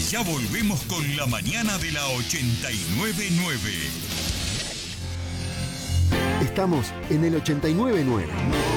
Ya volvemos con la mañana de la 89.9. Estamos en el 89.9.